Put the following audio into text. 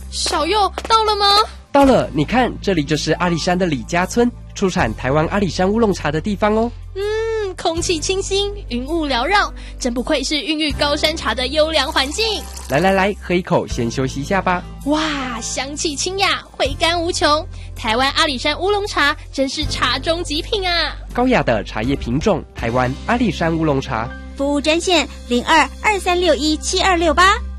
小佑到了吗？ 到了，你看，这里就是阿里山的李家村，出产台湾阿里山乌龙茶的地方哦。 空气清新，云雾缭绕，真不愧是孕育高山茶的优良环境。 来，喝一口，先休息一下吧。 哇，香气清雅，回甘无穷。台湾阿里山乌龙茶真是茶中极品啊！ 高雅的茶叶品种，台湾阿里山乌龙茶。 服务专线0223617268。